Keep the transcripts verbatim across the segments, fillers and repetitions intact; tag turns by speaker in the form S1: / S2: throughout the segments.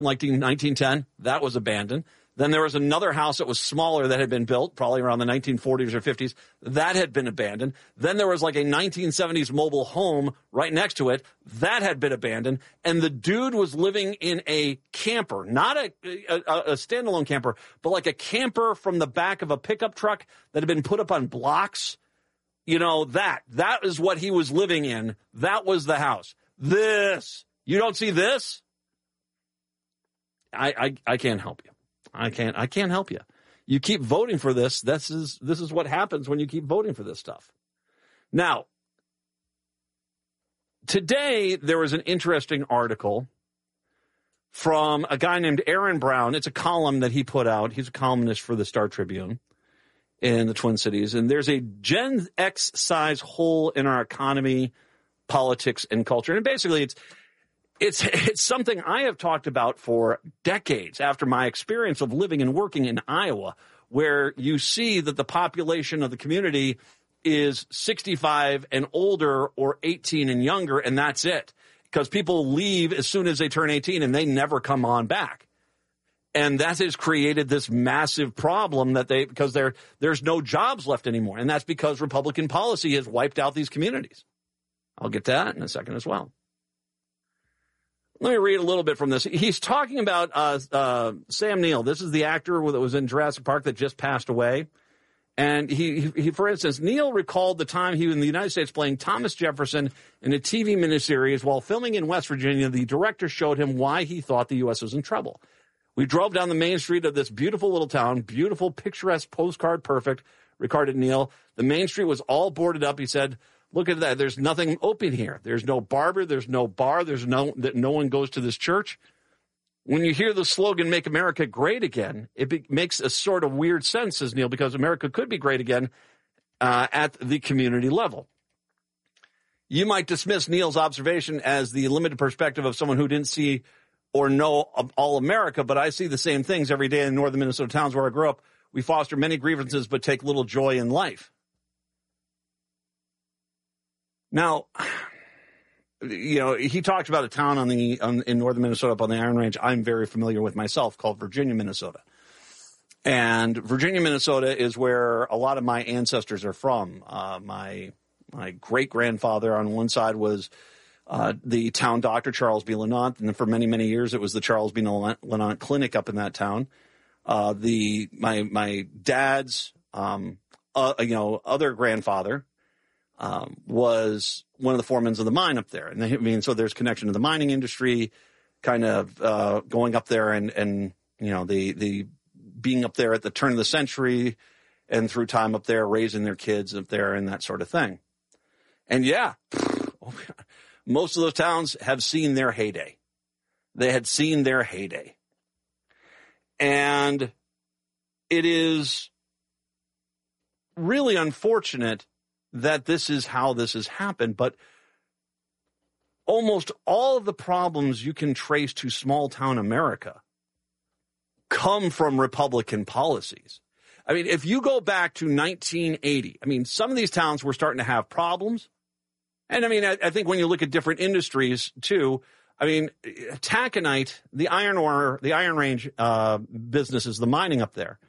S1: like in nineteen ten. That was abandoned. Then there was another house that was smaller that had been built, probably around the nineteen forties or fifties. That had been abandoned. Then there was like a nineteen seventies mobile home right next to it. That had been abandoned. And the dude was living in a camper, not a, a, a standalone camper, but like a camper from the back of a pickup truck that had been put up on blocks. You know, that. That is what he was living in. That was the house. This. You don't see this? I, I, I can't help you. I can't I can't help you. You keep voting for this. This is this is what happens when you keep voting for this stuff. Now, today there was an interesting article from a guy named Aaron Brown. It's a column that he put out. He's a columnist for the Star Tribune in the Twin Cities. And there's a Gen X size hole in our economy, politics, and culture. And basically it's It's it's something I have talked about for decades after my experience of living and working in Iowa, where you see that the population of the community is sixty-five and older or eighteen and younger, and that's it. Because people leave as soon as they turn eighteen and they never come on back. And that has created this massive problem that they because there there's no jobs left anymore. And that's because Republican policy has wiped out these communities. I'll get to that in a second as well. Let me read a little bit from this. He's talking about uh, uh, Sam Neill. This is the actor that was in Jurassic Park that just passed away. And he, he, for instance, Neill recalled the time he was in the United States playing Thomas Jefferson in a T V miniseries. While filming in West Virginia, the director showed him why he thought the U S was in trouble. We drove down the main street of this beautiful little town, beautiful, picturesque, postcard perfect, recorded Neill. The main street was all boarded up. He said, look at that. There's nothing open here. There's no barber. There's no bar. There's no, that no one goes to this church. When you hear the slogan, make America great again, it be, makes a sort of weird sense, says Neill, because America could be great again uh, at the community level. You might dismiss Neill's observation as the limited perspective of someone who didn't see or know all America, but I see the same things every day in northern Minnesota towns where I grew up. We foster many grievances, but take little joy in life. Now, you know, he talked about a town on the on, in northern Minnesota up on the Iron Range I'm very familiar with myself called Virginia, Minnesota. And Virginia, Minnesota is where a lot of my ancestors are from. Uh, my my great-grandfather on one side was uh, the town doctor, Charles B. Lenant, and for many, many years it was the Charles B. Lenant Clinic up in that town. Uh, the my my dad's um, uh, you know other grandfather Um, was one of the foremen of the mine up there. And I mean, so there's connection to the mining industry, kind of uh, going up there and, and, you know, the, the being up there at the turn of the century and through time up there, raising their kids up there and that sort of thing. And yeah, most of those towns have seen their heyday. They had seen their heyday. And it is really unfortunate that this is how this has happened, but almost all of the problems you can trace to small-town America come from Republican policies. I mean, if you go back to nineteen eighty, I mean, some of these towns were starting to have problems. And, I mean, I, I think when you look at different industries, too, I mean, taconite, the iron ore, the Iron Range uh, businesses, the mining up there,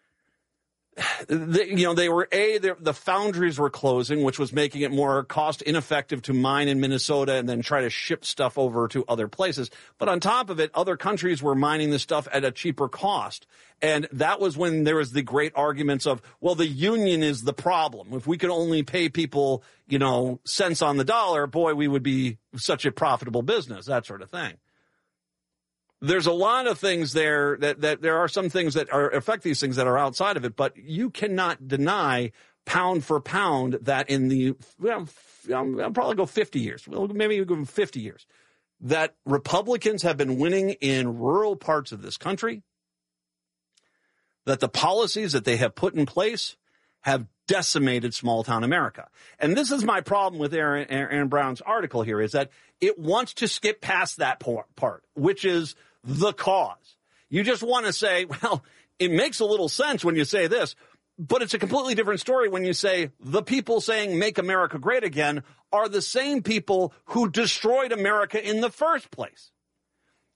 S1: The, you know, they were, A, the foundries were closing, which was making it more cost ineffective to mine in Minnesota and then try to ship stuff over to other places. But on top of it, other countries were mining this stuff at a cheaper cost. And that was when there was the great arguments of, well, the union is the problem. If we could only pay people, you know, cents on the dollar, boy, we would be such a profitable business, that sort of thing. There's a lot of things there that, that there are some things that are affect these things that are outside of it, but you cannot deny pound for pound that in the, well, I'll probably go fifty years, well, maybe go fifty years, that Republicans have been winning in rural parts of this country, that the policies that they have put in place have decimated small town America. And this is my problem with Aaron, Aaron Brown's article here, is that it wants to skip past that part, which is the cause. You just want to say, well, it makes a little sense when you say this, but it's a completely different story when you say the people saying make America great again are the same people who destroyed America in the first place.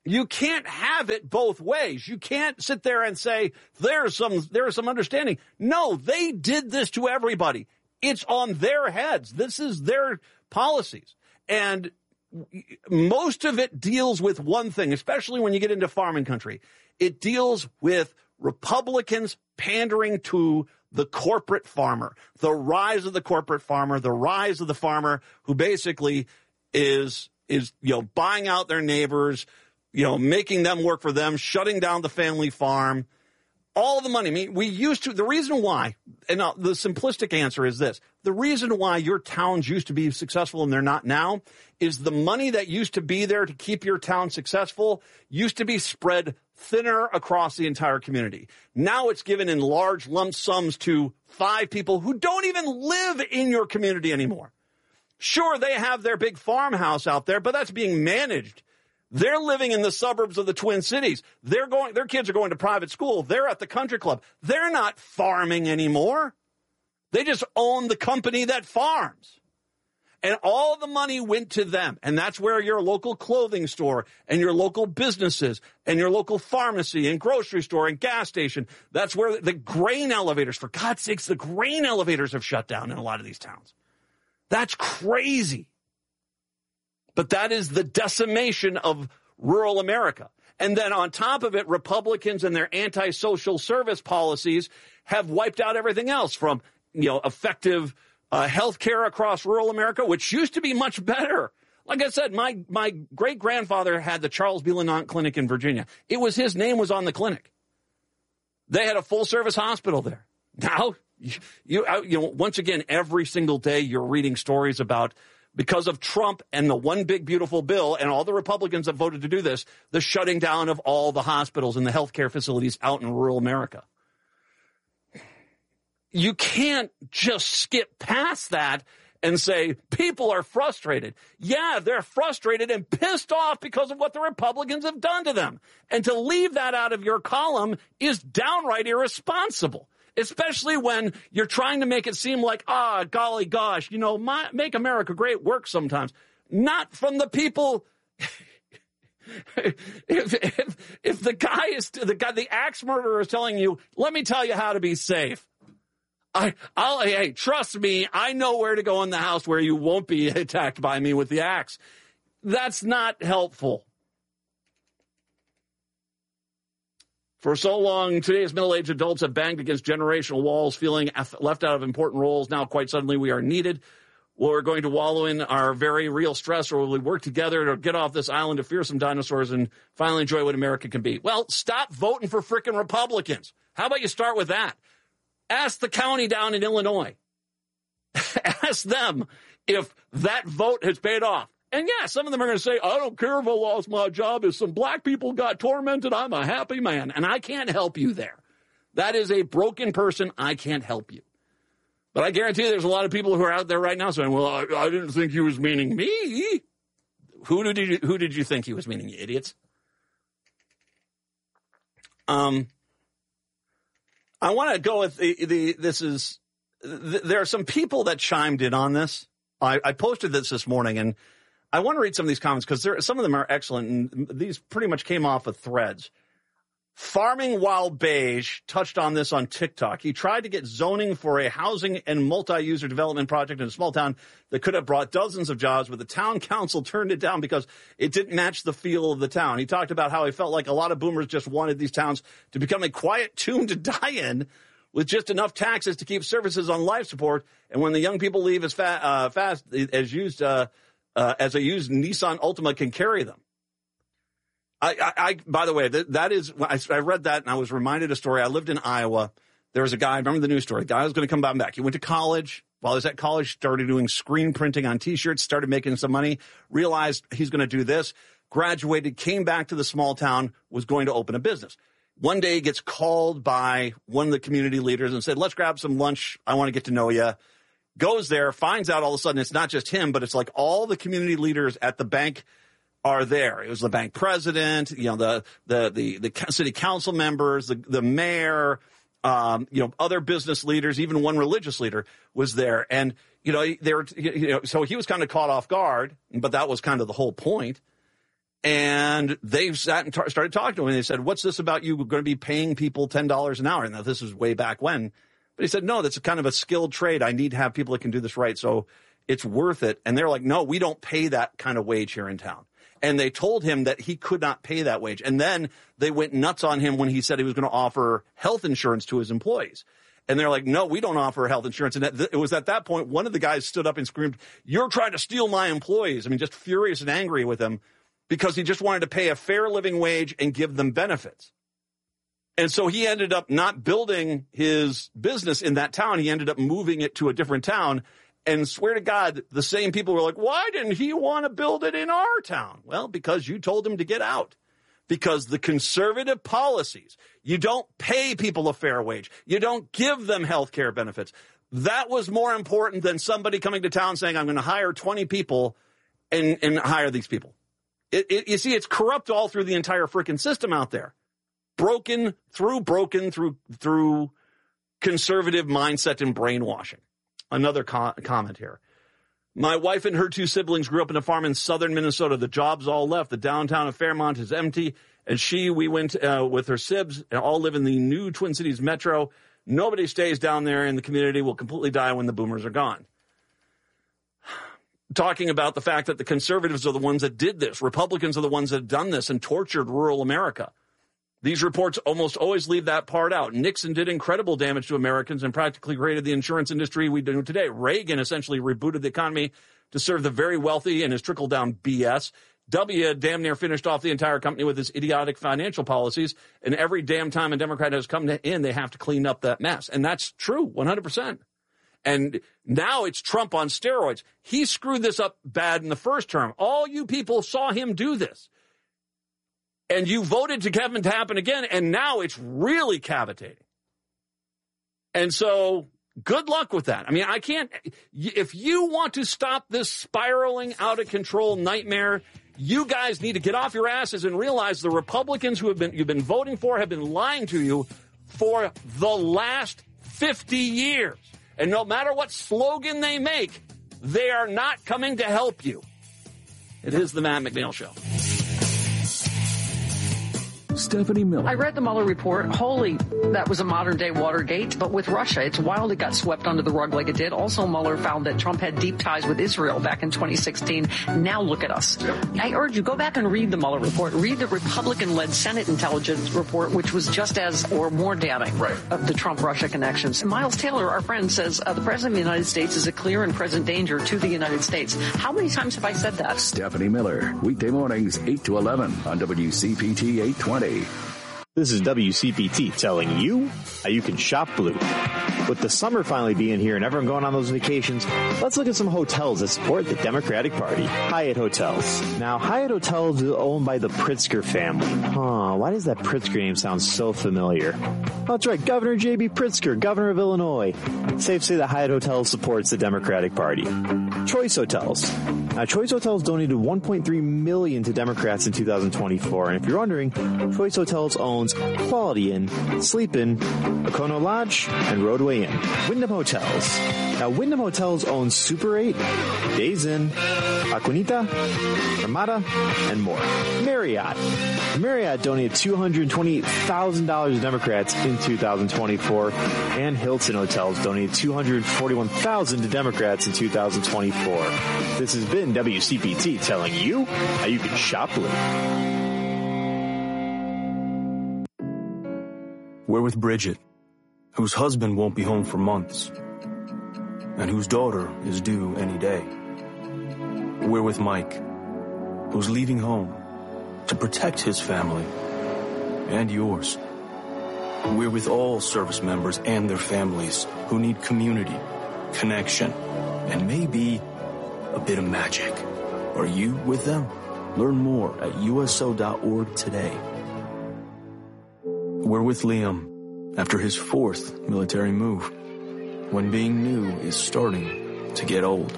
S1: You can't have it both ways. You can't sit there and say, there's some, there's some understanding. No, they did this to everybody. It's on their heads. This is their policies. And most of it deals with one thing, especially when you get into farming country. It deals with Republicans pandering to the corporate farmer, the rise of the corporate farmer, the rise of the farmer who basically is, is, you know, buying out their neighbors, you know, making them work for them, shutting down the family farm, all the money. I mean, we used to, the reason why, and the simplistic answer is this, the reason why your towns used to be successful and they're not now is the money that used to be there to keep your town successful used to be spread thinner across the entire community. Now it's given in large lump sums to five people who don't even live in your community anymore. Sure, they have their big farmhouse out there, but that's being managed. They're living in the suburbs of the Twin Cities. They're going, their kids are going to private school. They're at the country club. They're not farming anymore. They just own the company that farms. And all the money went to them. And that's where your local clothing store and your local businesses and your local pharmacy and grocery store and gas station, that's where the grain elevators, for God's sakes, the grain elevators have shut down in a lot of these towns. That's crazy. But that is the decimation of rural America. And then on top of it, Republicans and their anti-social service policies have wiped out everything else from, you know, effective uh, health care across rural America, which used to be much better. Like I said, my, my great-grandfather had the Charles B. Lenant Clinic in Virginia. It was his name was on the clinic. They had a full-service hospital there. Now, you, you, you know, once again, every single day you're reading stories about, because of Trump and the one big beautiful bill and all the Republicans that voted to do this, the shutting down of all the hospitals and the healthcare facilities out in rural America. You can't just skip past that and say people are frustrated. Yeah, they're frustrated and pissed off because of what the Republicans have done to them. And to leave that out of your column is downright irresponsible. Especially when you're trying to make it seem like, ah, golly gosh, you know, my, make America great work sometimes. Not from the people. if, if, if the guy is, the guy, the axe murderer is telling you, let me tell you how to be safe. I, I'll, hey, trust me, I know where to go in the house where you won't be attacked by me with the axe. That's not helpful. For so long, today's middle-aged adults have banged against generational walls, feeling left out of important roles. Now, quite suddenly, we are needed. We're going to wallow in our very real stress, or will we work together to get off this island of fearsome dinosaurs and finally enjoy what America can be? Well, stop voting for frickin' Republicans. How about you start with that? Ask the county down in Illinois. Ask them if that vote has paid off. And yeah, some of them are going to say, I don't care if I lost my job. If some black people got tormented, I'm a happy man. And I can't help you there. That is a broken person. I can't help you. But I guarantee you there's a lot of people who are out there right now saying, well, I, I didn't think he was meaning me. Who did you, who did you think he was meaning, you idiots? Um, I want to go with the, the this is, th- there are some people that chimed in on this. I, I posted this this morning, and I want to read some of these comments because some of them are excellent, and these pretty much came off of threads. Farming While Beige touched on this on TikTok. He tried to get zoning for a housing and multi-user development project in a small town that could have brought dozens of jobs, but the town council turned it down because it didn't match the feel of the town. He talked about how he felt like a lot of boomers just wanted these towns to become a quiet tomb to die in with just enough taxes to keep services on life support, and when the young people leave as fa- uh, fast as used uh, uh, as a used Nissan Altima can carry them. I, I, I by the way, that, that is, I, I read that and I was reminded of a story. I lived in Iowa. There was a guy, I remember the news story. The guy was going to come back. He went to college. While he was at college, started doing screen printing on T-shirts, started making some money, realized he's going to do this, graduated, came back to the small town, was going to open a business. One day he gets called by one of the community leaders and said, let's grab some lunch. I want to get to know you. Goes there, finds out all of a sudden it's not just him, but it's like all the community leaders at the bank are there. It was the bank president, you know, the, the, the, the city council members, the, the mayor, um, you know, other business leaders, even one religious leader was there. And, you know, they were, you know, so he was kind of caught off guard, but that was kind of the whole point. And they sat and t- started talking to him, and they said, what's this about you going to be paying people ten dollars an hour? And now this is way back when. But he said, no, that's a kind of a skilled trade. I need to have people that can do this right, so it's worth it. And they're like, no, we don't pay that kind of wage here in town. And they told him that he could not pay that wage. And then they went nuts on him when he said he was going to offer health insurance to his employees. And they're like, no, we don't offer health insurance. And it was at that point, one of the guys stood up and screamed, you're trying to steal my employees. I mean, just furious and angry with him because he just wanted to pay a fair living wage and give them benefits. And so he ended up not building his business in that town. He ended up moving it to a different town. And swear to God, the same people were like, why didn't he want to build it in our town? Well, because you told him to get out. Because the conservative policies, you don't pay people a fair wage. You don't give them health care benefits. That was more important than somebody coming to town saying, I'm going to hire twenty people and, and hire these people. It, it, you see, it's corrupt all through the entire freaking system out there. Broken through, broken through, through conservative mindset and brainwashing. Another co- comment here. My wife and her two siblings grew up in a farm in southern Minnesota. The jobs all left. The downtown of Fairmont is empty. And she, we went uh, with her sibs and all live in the new Twin Cities metro. Nobody stays down there, and the community will completely die when the boomers are gone. Talking about the fact that the conservatives are the ones that did this. Republicans are the ones that have done this and tortured rural America. These reports almost always leave that part out. Nixon did incredible damage to Americans and practically created the insurance industry we do today. Reagan essentially rebooted the economy to serve the very wealthy and his trickle-down B S. W damn near finished off the entire company with his idiotic financial policies. And every damn time a Democrat has come in, they have to clean up that mess. And that's true, one hundred percent. And now it's Trump on steroids. He screwed this up bad in the first term. All you people saw him do this. And you voted to have it to happen again, and now it's really cavitating. And so good luck with that. I mean, I can't – if you want to stop this spiraling out of control nightmare, you guys need to get off your asses and realize the Republicans who have been you've been voting for have been lying to you for the last fifty years. And no matter what slogan they make, they are not coming to help you. It is the Matt McNeil Show.
S2: Stephanie Miller.
S3: I read the Mueller report. Holy, that was a modern-day Watergate. But with Russia, it's wild it got swept under the rug like it did. Also, Mueller found that Trump had deep ties with Israel back in twenty sixteen. Now look at us. Yep. I urge you, go back and read the Mueller report. Read the Republican-led Senate intelligence report, which was just as or more damning right. of the Trump-Russia connections. Miles Taylor, our friend, says uh, the President of the United States is a clear and present danger to the United States. How many times have I said that?
S2: Stephanie Miller, weekday mornings, eight to eleven on W C P T eight twenty.
S4: This is W C P T telling you how you can shop blue. With the summer finally being here and everyone going on those vacations, let's look at some hotels that support the Democratic Party. Hyatt Hotels. Now, Hyatt Hotels is owned by the Pritzker family. Huh, why does that Pritzker name sound so familiar? Oh, that's right, Governor J B. Pritzker, governor of Illinois. Safe to say that Hyatt Hotels supports the Democratic Party. Choice Hotels. Now, Choice Hotels donated one point three million dollars to Democrats in two thousand twenty-four. And if you're wondering, Choice Hotels owns Quality Inn, Sleep Inn, Okono Lodge, and Roadway Inn. Wyndham Hotels. Now, Wyndham Hotels owns Super eight, Days Inn, Aquanita, Ramada, and more. Marriott. Marriott donated two hundred twenty-eight thousand dollars to Democrats in two thousand twenty-four, and Hilton Hotels donated two hundred forty-one thousand dollars to Democrats in two thousand twenty-four. This has been W C P T telling you how you can shop blue.
S5: We're with Bridget, whose husband won't be home for months, and whose daughter is due any day. We're with Mike, who's leaving home to protect his family and yours. We're with all service members and their families who need community, connection, and maybe a bit of magic. Are you with them? Learn more at U S O dot org today. We're with Liam after his fourth military move, when being new is starting to get old.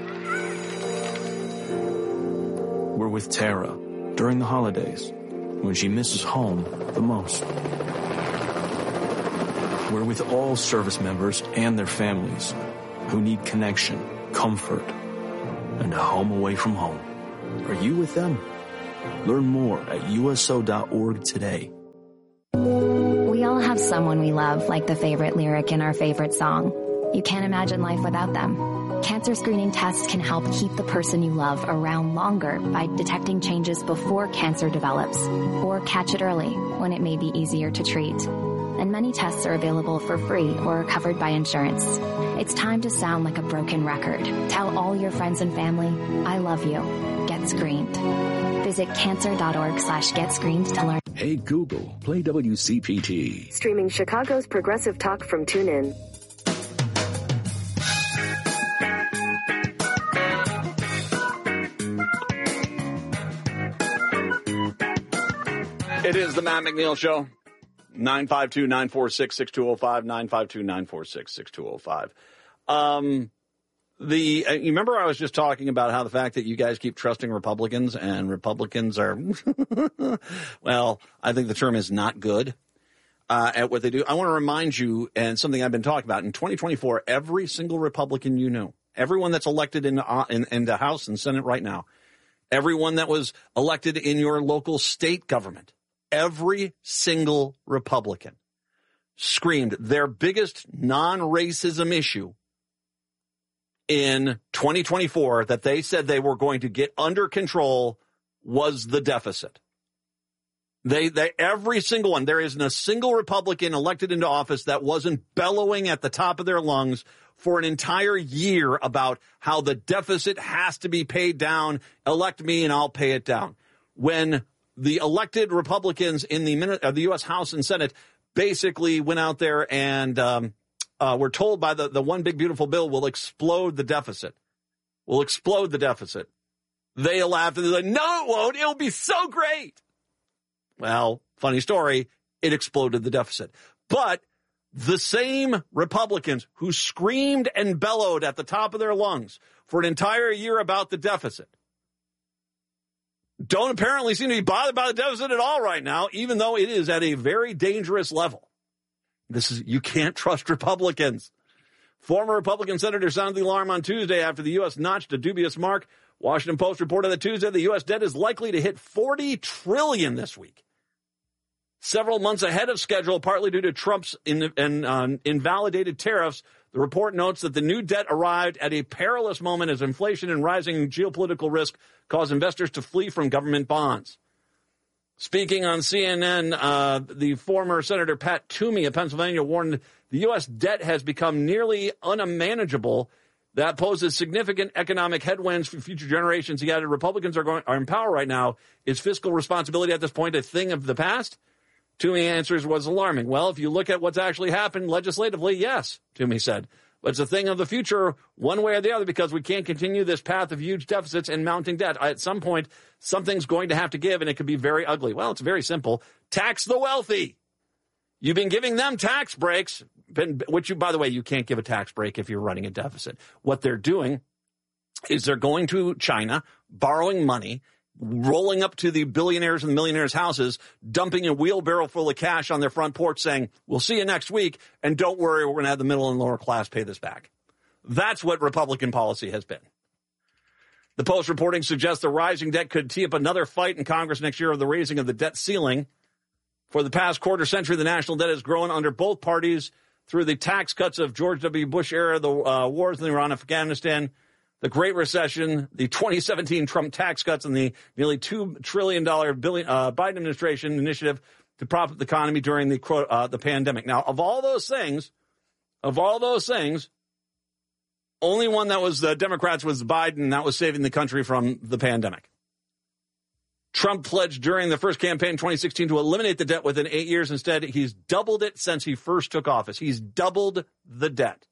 S5: We're with Tara during the holidays, when she misses home the most. We're with all service members and their families who need connection, comfort, and a home away from home. Are you with them? Learn more at U S O dot org today.
S6: We all have someone we love, like the favorite lyric in our favorite song. You can't imagine life without them. Cancer screening tests can help keep the person you love around longer by detecting changes before cancer develops, or catch it early when it may be easier to treat. And many tests are available for free or are covered by insurance. It's time to sound like a broken record. Tell all your friends and family, I love you. Get screened. Visit cancer.org slash get screened to learn.
S2: Hey Google, play W C P T.
S7: Streaming Chicago's progressive talk from TuneIn.
S1: It is the Matt McNeil Show. nine five two, nine four six, six two zero five, nine five two, nine four six, six two zero five. Um, the, uh, you remember I was just talking about how the fact that you guys keep trusting Republicans and Republicans are, well, I think the term is not good uh, at what they do. I want to remind you, and something I've been talking about, in twenty twenty-four, every single Republican you know, everyone that's elected in, uh, in, in the House and Senate right now, everyone that was elected in your local state government, every single Republican screamed their biggest non-racism issue in twenty twenty-four that they said they were going to get under control was the deficit. They, they, every single one, there isn't a single Republican elected into office that wasn't bellowing at the top of their lungs for an entire year about how the deficit has to be paid down. Elect me and I'll pay it down. When the elected Republicans in the, uh, the U S House and Senate basically went out there and um, uh, were told by the, the one big beautiful bill will explode the deficit. Will explode the deficit. They laughed and they're like, no, it won't. It'll be so great. Well, funny story. It exploded the deficit. But the same Republicans who screamed and bellowed at the top of their lungs for an entire year about the deficit don't apparently seem to be bothered by the deficit at all right now, even though it is at a very dangerous level. This is, you can't trust Republicans. Former Republican senator sounded the alarm on Tuesday after the U S notched a dubious mark. Washington Post reported that Tuesday the U S debt is likely to hit forty trillion dollars this week. Several months ahead of schedule, partly due to Trump's in, in, uh, invalidated tariffs. The report notes that the new debt arrived at a perilous moment as inflation and rising geopolitical risk cause investors to flee from government bonds. Speaking on C N N, uh, the former Senator Pat Toomey of Pennsylvania warned the U S debt has become nearly unmanageable. That poses significant economic headwinds for future generations. He added, Republicans are, going, are in power right now. Is fiscal responsibility at this point a thing of the past? Toomey answers was alarming. Well, if you look at what's actually happened legislatively, yes, Toomey said. But it's a thing of the future one way or the other because we can't continue this path of huge deficits and mounting debt. At some point, something's going to have to give, and it could be very ugly. Well, it's very simple. Tax the wealthy. You've been giving them tax breaks, which, you, by the way, you can't give a tax break if you're running a deficit. What they're doing is they're going to China, borrowing money, rolling up to the billionaires and the millionaires' houses, dumping a wheelbarrow full of cash on their front porch saying, we'll see you next week, and don't worry, we're going to have the middle and lower class pay this back. That's what Republican policy has been. The Post reporting suggests the rising debt could tee up another fight in Congress next year of the raising of the debt ceiling. For the past quarter century, the national debt has grown under both parties through the tax cuts of George W. Bush era, the uh, wars in Iran, Afghanistan, the Great Recession, the twenty seventeen Trump tax cuts, and the nearly two trillion dollars billion, uh, Biden administration initiative to prop up the economy during the uh, the pandemic. Now, of all those things, of all those things, only one that was the Democrats was Biden. That was saving the country from the pandemic. Trump pledged during the first campaign in twenty sixteen to eliminate the debt within eight years. Instead, he's doubled it since he first took office. He's doubled the debt.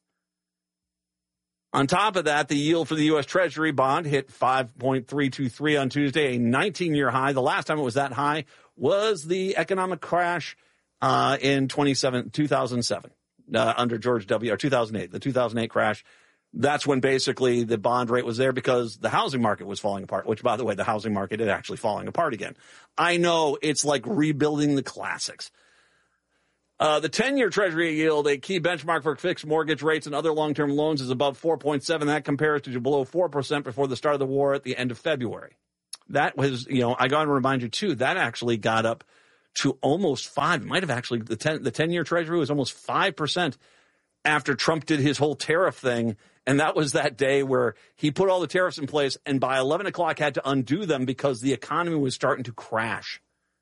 S1: On top of that, the yield for the U S Treasury bond hit five point three two three on Tuesday, a nineteen-year high. The last time it was that high was the economic crash uh, in two thousand seven uh, under George W. or two thousand eight, the two thousand eight crash. That's when basically the bond rate was there because the housing market was falling apart, which, by the way, the housing market is actually falling apart again. I know it's like rebuilding the classics. Uh, the ten-year Treasury yield, a key benchmark for fixed mortgage rates and other long-term loans, is above four point seven. That compares to below four percent before the start of the war at the end of February. that was, you know, I got to remind you too, that actually got up to almost five. It might have actually, the ten, the ten-year Treasury was almost five percent after Trump did his whole tariff thing. And that was that day where he put all the tariffs in place and by eleven o'clock had to undo them because the economy was starting to crash.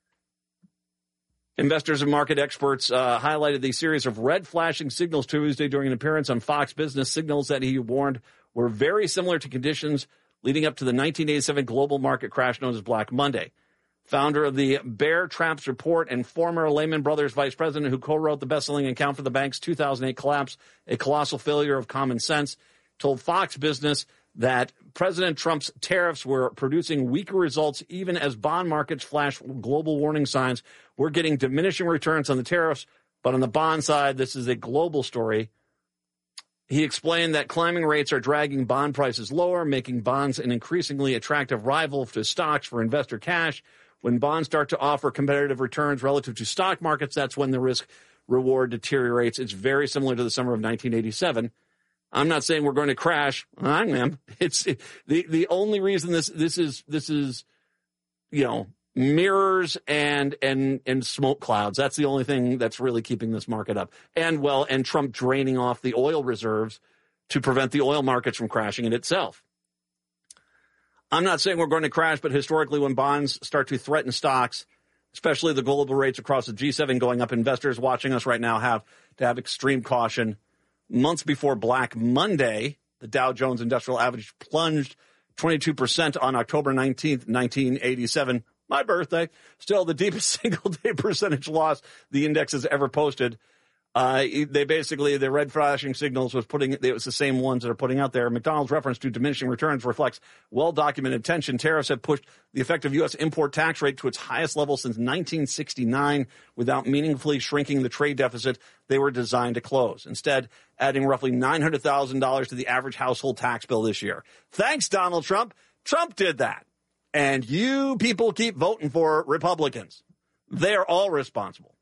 S1: Investors and market experts uh, highlighted the series of red flashing signals Tuesday during an appearance on Fox Business, signals that he warned were very similar to conditions leading up to the nineteen eighty-seven global market crash known as Black Monday. Founder of the Bear Traps Report and former Lehman Brothers vice president who co-wrote the best-selling account for the bank's two thousand eight collapse, A Colossal Failure of Common Sense, told Fox Business that President Trump's tariffs were producing weaker results even as bond markets flash global warning signs. We're getting diminishing returns on the tariffs, but on the bond side, this is a global story. He explained that climbing rates are dragging bond prices lower, making bonds an increasingly attractive rival to stocks for investor cash. When bonds start to offer competitive returns relative to stock markets, that's when the risk-reward deteriorates. It's very similar to the summer of nineteen eighty-seven. I'm not saying we're going to crash. I am. It's the the only reason this this is this is you know mirrors and and and smoke clouds. That's the only thing that's really keeping this market up. And well, and Trump draining off the oil reserves to prevent the oil markets from crashing in itself. I'm not saying we're going to crash, but historically, when bonds start to threaten stocks, especially the global rates across the G seven going up, investors watching us right now have to have extreme caution. Months before Black Monday, the Dow Jones Industrial Average plunged twenty-two percent on October nineteenth, nineteen eighty-seven, my birthday. Still the deepest single-day percentage loss the index has ever posted. Uh, they basically, the red flashing signals was putting, it was the same ones that are putting out there. McDonald's reference to diminishing returns reflects well-documented tension. Tariffs have pushed the effective U S import tax rate to its highest level since nineteen sixty-nine without meaningfully shrinking the trade deficit they were designed to close. Instead, adding roughly nine hundred thousand dollars to the average household tax bill this year. Thanks, Donald Trump. Trump did that. And you people keep voting for Republicans. They're all responsible.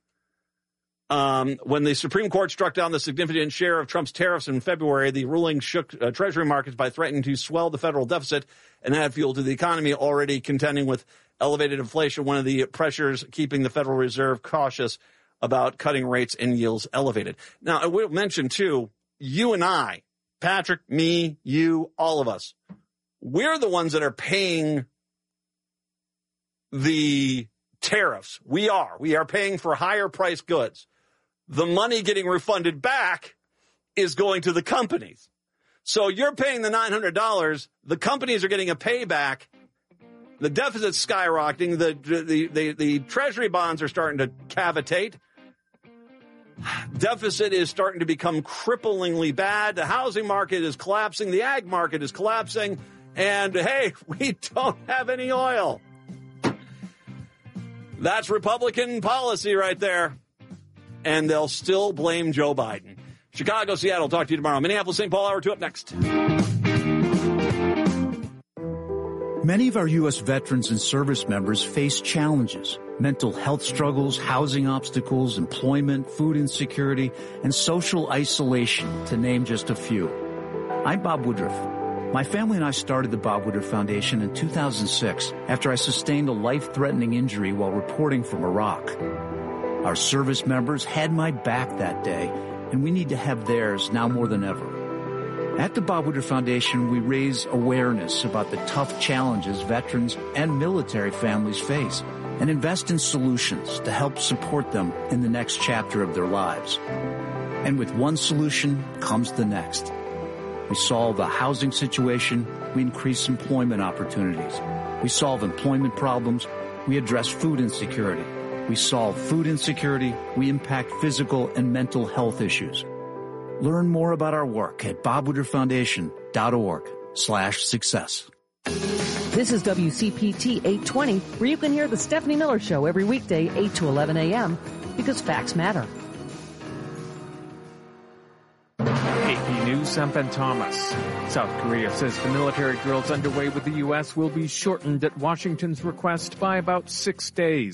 S1: Um, when the Supreme Court struck down the significant share of Trump's tariffs in February, the ruling shook uh, Treasury markets by threatening to swell the federal deficit and add fuel to the economy already contending with elevated inflation, one of the pressures keeping the Federal Reserve cautious about cutting rates and yields elevated. Now, I will mention, too, you and I, Patrick, me, you, all of us, we're the ones that are paying the tariffs. We are. We are paying for higher priced goods. The money getting refunded back is going to the companies. So you're paying the nine hundred dollars. The companies are getting a payback. The deficit's skyrocketing. The, the, the, the treasury bonds are starting to cavitate. Deficit is starting to become cripplingly bad. The housing market is collapsing. The ag market is collapsing. And, hey, we don't have any oil. That's Republican policy right there. And they'll still blame Joe Biden. Chicago, Seattle, talk to you tomorrow. Minneapolis, Saint Paul, hour two up next.
S8: Many of our U S veterans and service members face challenges, mental health struggles, housing obstacles, employment, food insecurity, and social isolation, to name just a few. I'm Bob Woodruff. My family and I started the Bob Woodruff Foundation in two thousand six after I sustained a life-threatening injury while reporting from Iraq. Our service members had my back that day, and we need to have theirs now more than ever. At the Bob Woodruff Foundation, we raise awareness about the tough challenges veterans and military families face and invest in solutions to help support them in the next chapter of their lives. And with one solution comes the next. We solve a housing situation, we increase employment opportunities. We solve employment problems, we address food insecurity. We solve food insecurity, we impact physical and mental health issues. Learn more about our work at bobwoodrufffoundation.org slash success.
S9: This is W C P T eight twenty, where you can hear the Stephanie Miller Show every weekday, eight to eleven a.m., because facts matter.
S10: A P News, I'm Ben Thomas. South Korea says the military drills underway with the U S will be shortened at Washington's request by about six days.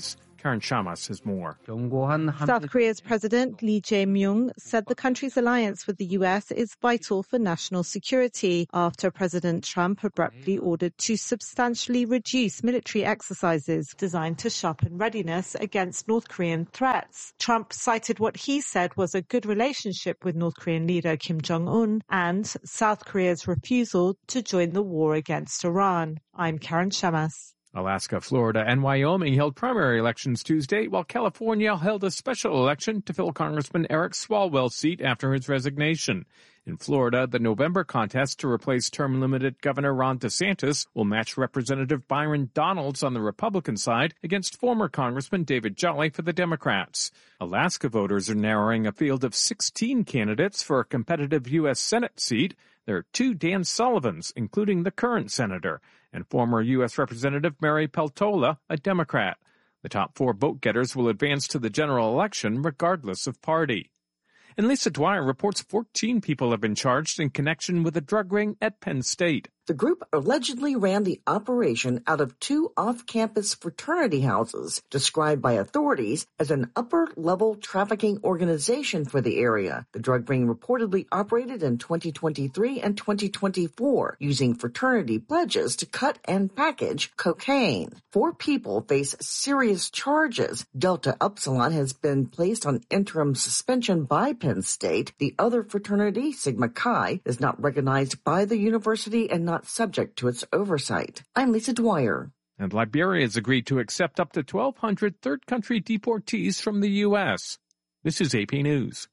S10: Karen Shamas has more.
S11: South Korea's President Lee Jae-myung said the country's alliance with the U S is vital for national security after President Trump abruptly ordered to substantially reduce military exercises designed to sharpen readiness against North Korean threats. Trump cited what he said was a good relationship with North Korean leader Kim Jong-un and South Korea's refusal to join the war against Iran. I'm Karen Shamas.
S10: Alaska, Florida, and Wyoming held primary elections Tuesday, while California held a special election to fill Congressman Eric Swalwell's seat after his resignation. In Florida, the November contest to replace term-limited Governor Ron DeSantis will match Representative Byron Donalds on the Republican side against former Congressman David Jolly for the Democrats. Alaska voters are narrowing a field of sixteen candidates for a competitive U S Senate seat. There are two Dan Sullivans, including the current senator, and former U S Representative Mary Peltola, a Democrat. The top four vote-getters will advance to the general election regardless of party. And Lisa Dwyer reports fourteen people have been charged in connection with a drug ring at Penn State.
S12: The group allegedly ran the operation out of two off-campus fraternity houses, described by authorities as an upper-level trafficking organization for the area. The drug ring reportedly operated in twenty twenty-three and twenty twenty-four, using fraternity pledges to cut and package cocaine. Four people face serious charges. Delta Upsilon has been placed on interim suspension by Penn State. The other fraternity, Sigma Chi, is not recognized by the university and not subject to its oversight. I'm Lisa Dwyer.
S10: And Liberia has agreed to accept up to twelve hundred third-country deportees from the U S. This is A P News.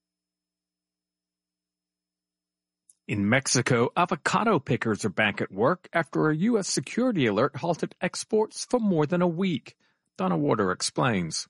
S10: In Mexico, avocado pickers are back at work after a U S security alert halted exports for more than a week. Donna Warder explains.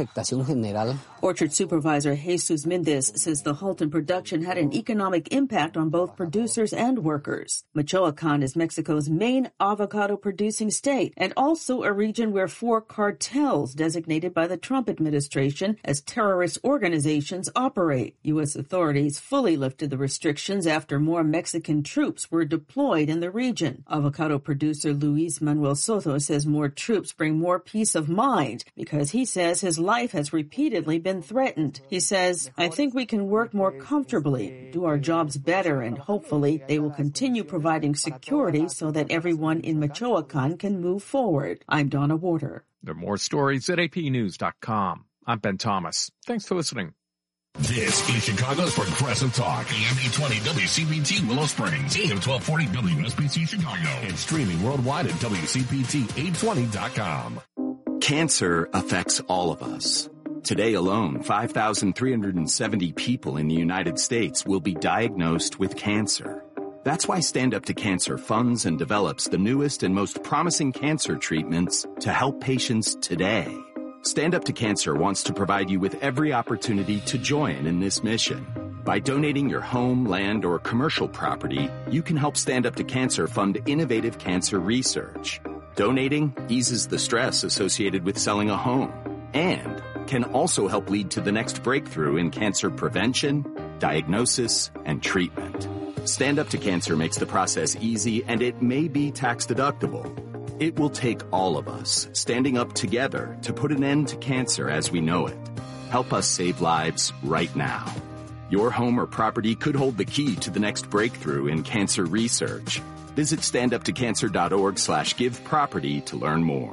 S13: Orchard supervisor Jesus Mendez says the halt in production had an economic impact on both producers and workers. Michoacan is Mexico's main avocado-producing state and also a region where four cartels designated by the Trump administration as terrorist organizations operate. U S authorities fully lifted the restrictions after more Mexican troops were deployed in the region. Avocado producer Luis Manuel Soto says more troops bring more peace of mind because he says his life has repeatedly been threatened. He says, I think we can work more comfortably, do our jobs better, and hopefully they will continue providing security so that everyone in Michoacan can move forward. I'm Donna Warder.
S10: There are more stories at A P news dot com. I'm Ben Thomas. Thanks for listening.
S14: This is Chicago's Progressive Talk, A M eight twenty W C P T Willow Springs, A M twelve forty W S B C Chicago, and streaming worldwide at W C P T eight twenty dot com.
S15: Cancer affects all of us. Today alone, five thousand three hundred seventy people in the United States will be diagnosed with cancer. That's why Stand Up to Cancer funds and develops the newest and most promising cancer treatments to help patients today. Stand Up to Cancer wants to provide you with every opportunity to join in this mission. By donating your home, land, or commercial property, you can help Stand Up to Cancer fund innovative cancer research. Donating eases the stress associated with selling a home and can also help lead to the next breakthrough in cancer prevention, diagnosis, and treatment. Stand Up to Cancer makes the process easy, and it may be tax deductible. It will take all of us standing up together to put an end to cancer as we know it. Help us save lives right now. Your home or property could hold the key to the next breakthrough in cancer research. Visit standuptocancer.org slash give property to learn more.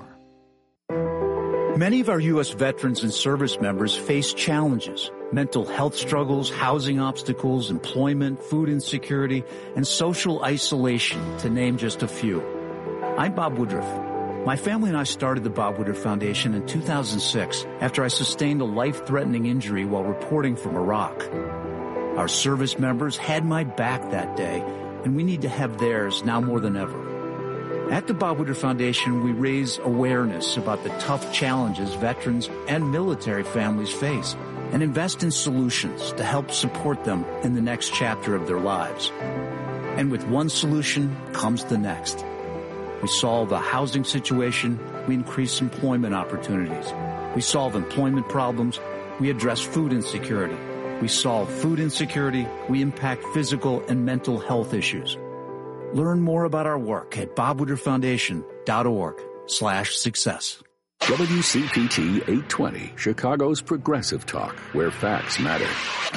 S8: Many of our U S veterans and service members face challenges: mental health struggles, housing obstacles, employment, food insecurity, and social isolation, to name just a few. I'm Bob Woodruff. My family and I started the Bob Woodruff Foundation in two thousand six after I sustained a life-threatening injury while reporting from Iraq. Our service members had my back that day, and we need to have theirs now more than ever. At the Bob Woodruff Foundation, we raise awareness about the tough challenges veterans and military families face and invest in solutions to help support them in the next chapter of their lives. And with one solution comes the next. We solve a housing situation, we increase employment opportunities. We solve employment problems, we address food insecurity. We solve food insecurity, we impact physical and mental health issues. Learn more about our work at bob woodruff foundation dot org slash success.
S2: W C P T eight twenty, Chicago's progressive talk, where facts matter.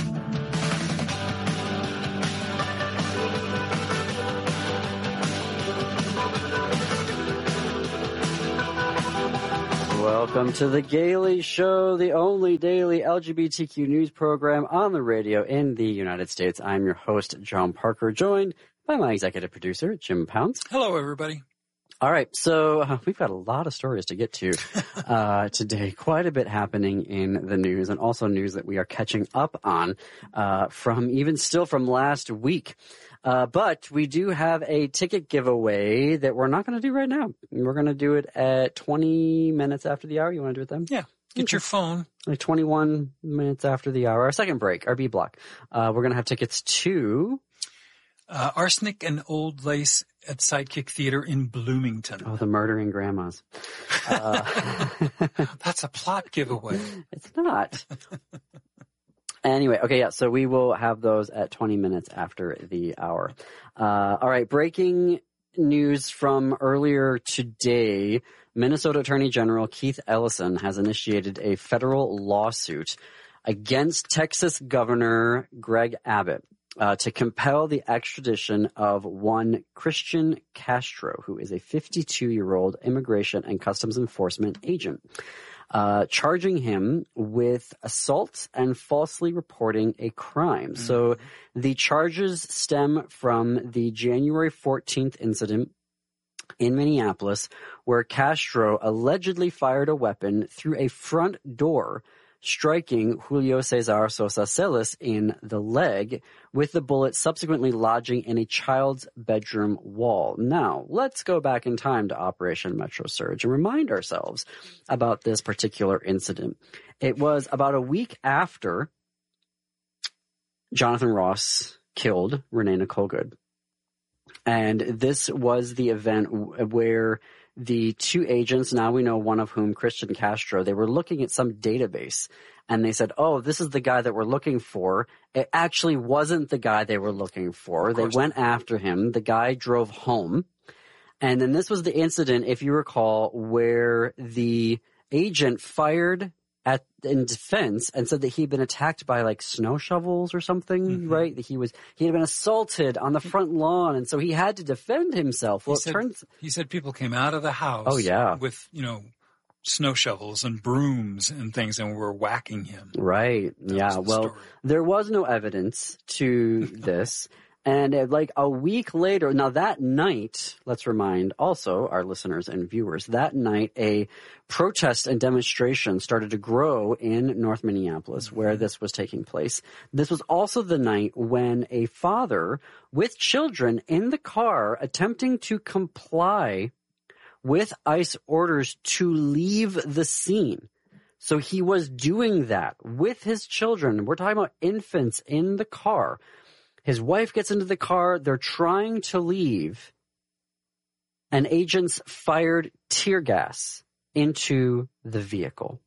S16: Welcome to the Gailey Show, the only daily L G B T Q news program on the radio in the United States. I'm your host, John Parker, joined by my executive producer, Jim Pounce.
S17: Hello, everybody.
S16: All right, so uh, we've got a lot of stories to get to uh, today. Quite a bit happening in the news, and also news that we are catching up on uh, from even still from last week. Uh, but we do have a ticket giveaway that we're not going to do right now. We're going to do it at twenty minutes after the hour. You want to do it then?
S17: Yeah. Get
S16: okay.
S17: your phone.
S16: Like twenty-one minutes after the hour. Our second break, our B block. Uh, we're going to have tickets to...
S17: Uh, Arsenic and Old Lace at Sidekick Theater in Bloomington.
S16: Oh, the murdering grandmas. Uh,
S17: That's a plot giveaway.
S16: It's not. Anyway, okay, yeah, so we will have those at twenty minutes after the hour. Uh, all right, breaking news from earlier today. Minnesota Attorney General Keith Ellison has initiated a federal lawsuit against Texas Governor Greg Abbott uh, to compel the extradition of one Christian Castro, who is a fifty-two-year-old immigration and customs enforcement agent. Uh, charging him with assault and falsely reporting a crime. Mm-hmm. So the charges stem from the January fourteenth incident in Minneapolis, where Castro allegedly fired a weapon through a front door, striking Julio Cesar Sosa Celis in the leg, with the bullet subsequently lodging in a child's bedroom wall. Now, let's go back in time to Operation Metro Surge and remind ourselves about this particular incident. It was about a week after Jonathan Ross killed Renee Nicole Good. And this was the event where the two agents, now we know one of whom, Christian Castro, they were looking at some database and they said, oh, this is the guy that we're looking for. It actually wasn't the guy they were looking for. They went after him. The guy drove home. And then this was the incident, if you recall, where the agent fired at in defense and said that he'd been attacked by like snow shovels or something, mm-hmm. right? That he was he had been assaulted on the front lawn, and so he had to defend himself. Well,
S17: he, said,
S16: it turns
S17: he said people came out of the house
S16: oh, yeah.
S17: with, you know, snow shovels and brooms and things and were whacking him.
S16: Right.
S17: That
S16: yeah.
S17: the
S16: well,
S17: story.
S16: There was no evidence to this. And uh, like a week later, now that night, let's remind also our listeners and viewers, that night a protest and demonstration started to grow in North Minneapolis mm-hmm. where this was taking place. This was also the night when a father with children in the car attempting to comply with ICE orders to leave the scene. So he was doing that with his children. We're talking about infants in the car. His wife gets into the car. They're trying to leave. And agents fired tear gas into the vehicle.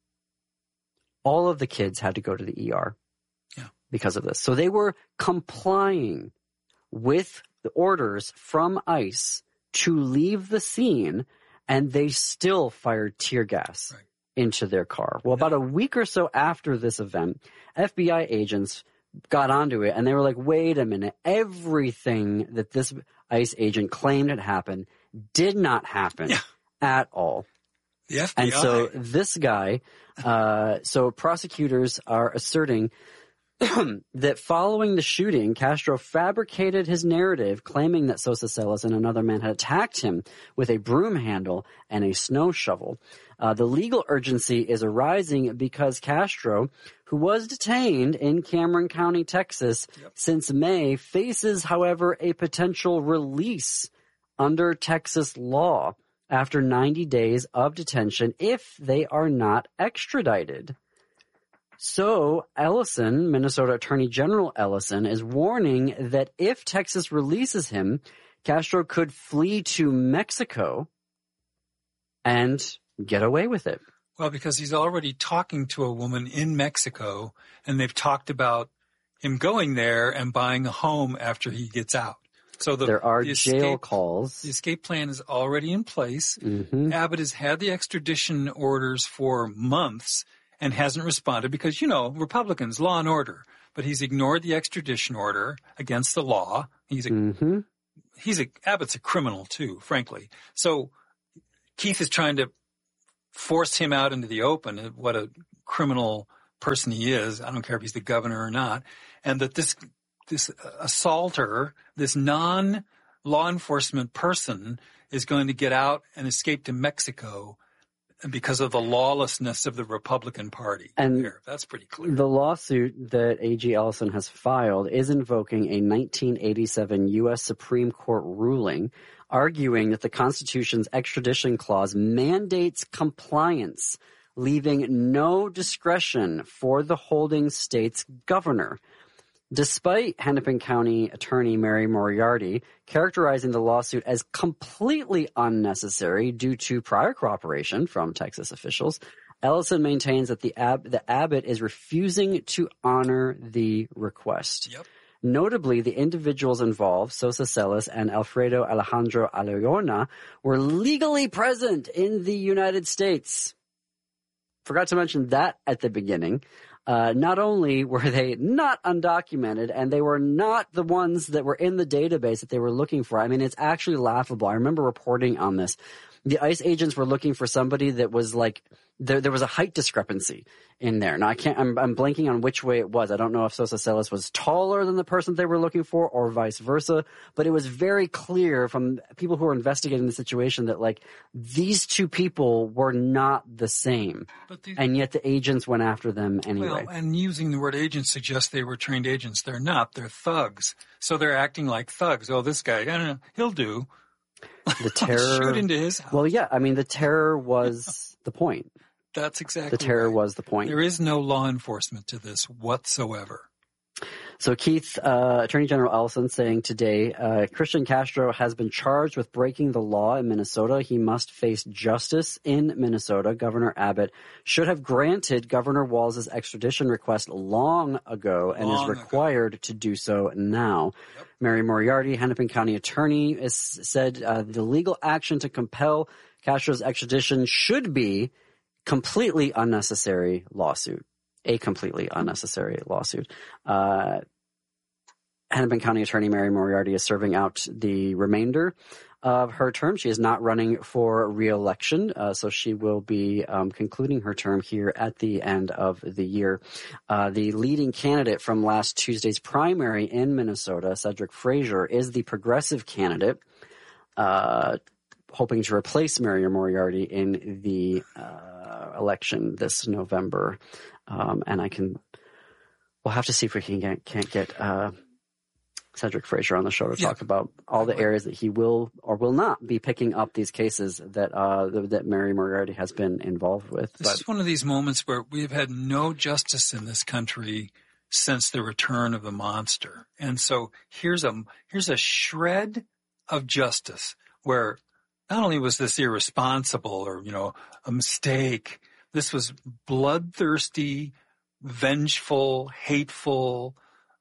S16: All of the kids had to go to the E R
S17: yeah.
S16: because of this. So they were complying with the orders from ICE to leave the scene, and they still fired tear gas right. into their car. Well, about a week or so after this event, F B I agents got onto it, and they were like, wait a minute, everything that this ICE agent claimed had happened did not happen
S17: yeah.
S16: at all.
S17: The F B I.
S16: And so this guy, uh, so prosecutors are asserting that following the shooting, Castro fabricated his narrative, claiming that Sosa Celis and another man had attacked him with a broom handle and a snow shovel. Uh, the legal urgency is arising because Castro, who was detained in Cameron County, Texas, yep. since May, faces, however, a potential release under Texas law after ninety days of detention if they are not extradited. So Ellison, Minnesota Attorney General Ellison, is warning that if Texas releases him, Castro could flee to Mexico and get away with it.
S17: Well, because he's already talking to a woman in Mexico, and they've talked about him going there and buying a home after he gets out. So the,
S16: there are
S17: the
S16: jail
S17: escape,
S16: calls.
S17: The escape plan is already in place.
S16: Mm-hmm.
S17: Abbott has had the extradition orders for months and hasn't responded because, you know, Republicans, law and order. But he's ignored the extradition order against the law. He's a,
S16: mm-hmm.
S17: he's a, Abbott's a criminal too, frankly. So Keith is trying to force him out into the open, what a criminal person he is. I don't care if he's the governor or not. And that this, this assaulter, this non-law enforcement person is going to get out and escape to Mexico because of the lawlessness of the Republican Party.
S16: And
S17: there. That's pretty clear.
S16: The lawsuit that A G Ellison has filed is invoking a nineteen eighty-seven U S Supreme Court ruling arguing that the Constitution's extradition clause mandates compliance, leaving no discretion for the holding state's governor. Despite Hennepin County Attorney Mary Moriarty characterizing the lawsuit as completely unnecessary due to prior cooperation from Texas officials, Ellison maintains that the, Ab- the Abbott is refusing to honor the request.
S17: Yep.
S16: Notably, the individuals involved, Sosa Celis and Alfredo Alejandro Aleona, were legally present in the United States. Forgot to mention that at the beginning. Uh, not only were they not undocumented and they were not the ones that were in the database that they were looking for. I mean, it's actually laughable. I remember reporting on this. The ICE agents were looking for somebody that was like, there, there was a height discrepancy in there. Now I can't, I'm, I'm blanking on which way it was. I don't know if Sosa Celis was taller than the person they were looking for or vice versa, but it was very clear from people who were investigating the situation that like these two people were not the same.
S17: But the,
S16: and yet the agents went after them anyway.
S17: Well, and using the word agents suggests they were trained agents. They're not. They're thugs. So they're acting like thugs. Oh, this guy, I don't know, he'll do.
S16: The terror.
S17: Shoot into his house.
S16: Well, yeah. I mean, the terror was the point.
S17: That's exactly
S16: The terror
S17: right.
S16: was the point.
S17: There is no law enforcement to this whatsoever.
S16: So Keith, uh, Attorney General Ellison saying today, uh, Christian Castro has been charged with breaking the law in Minnesota. He must face justice in Minnesota. Governor Abbott should have granted Governor Walz's extradition request long ago and
S17: Long
S16: is required
S17: ago.
S16: to do so now. Yep. Mary Moriarty, Hennepin County attorney, has said uh, the legal action to compel Castro's extradition should be completely unnecessary lawsuit. A completely unnecessary lawsuit. Uh, Hennepin County Attorney Mary Moriarty is serving out the remainder of her term. She is not running for re-election, uh, so she will be um, concluding her term here at the end of the year. Uh, the leading candidate from last Tuesday's primary in Minnesota, Cedric Frazier, is the progressive candidate, uh, hoping to replace Mary Moriarty in the uh, election this November. Um, and I can, we'll have to see if we can get, can't get, uh, Cedric Frazier on the show to
S17: yeah.
S16: talk about all the areas that he will or will not be picking up these cases that, uh, that Mary Moriarty has been involved with.
S17: This
S16: but,
S17: is one of these moments where we've had no justice in this country since the return of the monster. And so here's a, here's a shred of justice where not only was this irresponsible or, you know, a mistake, this was bloodthirsty, vengeful, hateful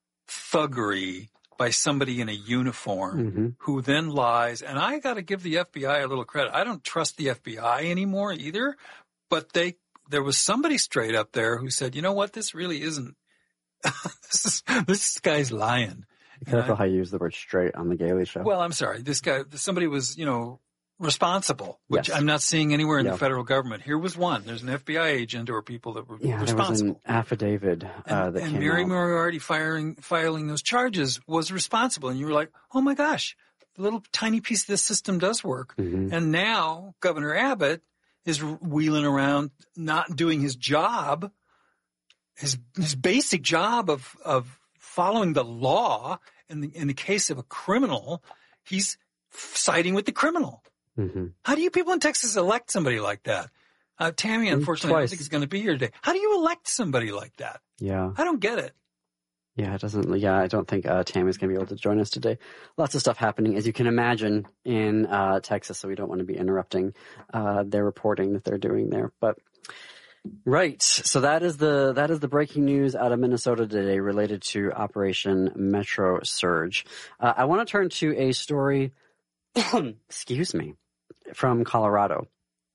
S17: thuggery by somebody in a uniform
S16: mm-hmm.
S17: who then lies. And I got to give the F B I a little credit. I don't trust the F B I anymore either, but they, there was somebody straight up there who said, you know what? This really isn't, this is, this guy's lying.
S16: Be careful I, how you use the word straight on the Gailey Show.
S17: Well, I'm sorry. This guy, somebody was, you know, responsible, which
S16: yes.
S17: I'm not seeing anywhere in
S16: yeah.
S17: the federal government. Here was one. There's an F B I agent or people that were
S16: yeah,
S17: responsible.
S16: There was an affidavit uh,
S17: and,
S16: that
S17: and
S16: came
S17: Mary
S16: out.
S17: Moriarty firing, filing those charges was responsible. And you were like, oh my gosh, the little tiny piece of this system does work.
S16: Mm-hmm.
S17: And now Governor Abbott is wheeling around, not doing his job, his, his basic job of, of following the law. In the, in the case of a criminal, he's siding with the criminal.
S16: Mm-hmm.
S17: How do you people in Texas elect somebody like that? Uh, Tammy, unfortunately,
S16: Twice.
S17: I don't think is going to be here today. How do you elect somebody like that?
S16: Yeah.
S17: I don't get it.
S16: Yeah, it doesn't. Yeah, I don't think uh, Tammy's going to be able to join us today. Lots of stuff happening, as you can imagine, in uh, Texas, so we don't want to be interrupting uh, their reporting that they're doing there. But Right. So that is the that is the breaking news out of Minnesota today related to Operation Metro Surge. Uh, I want to turn to a story, excuse me, from Colorado.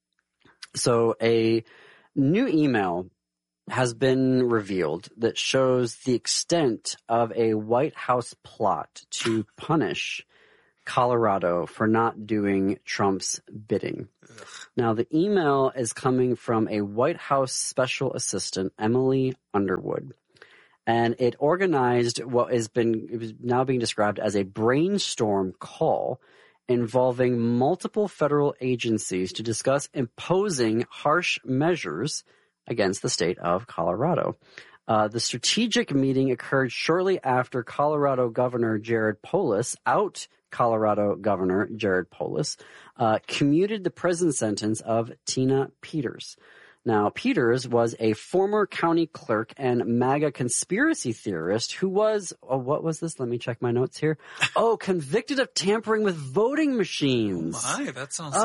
S16: So a new email has been revealed that shows the extent of a White House plot to punish Colorado for not doing Trump's bidding. Ugh. Now, the email is coming from a White House special assistant, Emily Underwood, and it organized what has been it was now being described as a brainstorm call involving multiple federal agencies to discuss imposing harsh measures against the state of Colorado. Uh, the strategic meeting occurred shortly after Colorado Governor Jared Polis, out Colorado Governor Jared Polis, uh, commuted the prison sentence of Tina Peters. Now, Peters was a former county clerk and MAGA conspiracy theorist who was, oh, what was this? Let me check my notes here. Oh, convicted of tampering with voting machines.
S17: Oh my, that sounds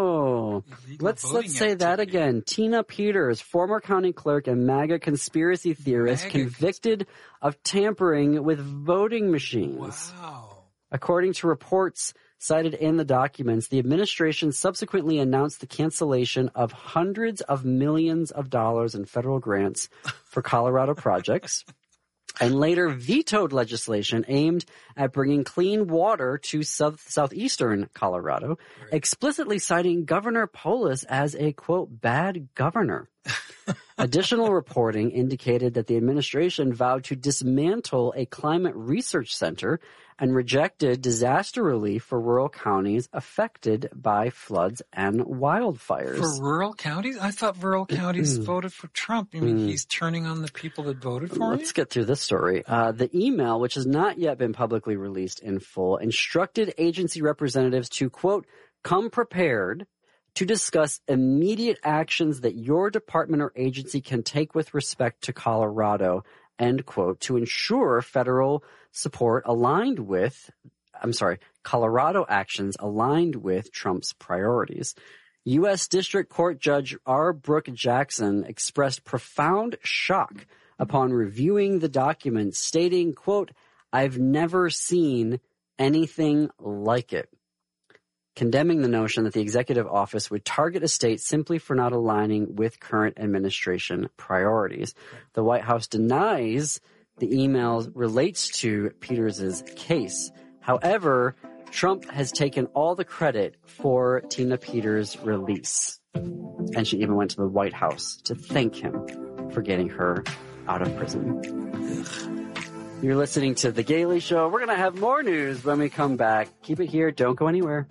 S16: oh,
S17: like
S16: let's let's say activity. That again. Tina Peters, former county clerk and MAGA conspiracy theorist, MAGA convicted of tampering with voting machines.
S17: Wow.
S16: According to reports cited in the documents, the administration subsequently announced the cancellation of hundreds of millions of dollars in federal grants for Colorado projects and later vetoed legislation aimed at bringing clean water to south, southeastern Colorado, right. explicitly citing Governor Polis as a, quote, bad governor. Additional reporting indicated that the administration vowed to dismantle a climate research center and rejected disaster relief for rural counties affected by floods and wildfires.
S17: For rural counties? I thought rural counties voted for Trump. You mean mm. he's turning on the people that voted for him?
S16: Let's get through this story. Uh, the email, which has not yet been publicly released in full, instructed agency representatives to, quote, come prepared to discuss immediate actions that your department or agency can take with respect to Colorado, end quote, to ensure federal support aligned with, I'm sorry, Colorado actions aligned with Trump's priorities. U S District Court Judge R. Brooke Jackson expressed profound shock upon reviewing the document, stating, quote, I've never seen anything like it, condemning the notion that the executive office would target a state simply for not aligning with current administration priorities. The White House denies the email relates to Peters' case. However, Trump has taken all the credit for Tina Peters' release. And she even went to the White House to thank him for getting her out of prison. You're listening to The Gailey Show. We're going to have more news when we come back. Keep it here. Don't go anywhere.